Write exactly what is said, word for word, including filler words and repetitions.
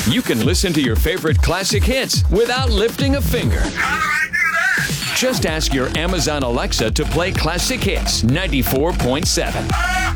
You can listen to your favorite classic hits without lifting a finger. How do I do that? Just ask your Amazon Alexa to play Classic Hits ninety-four point seven. Ah!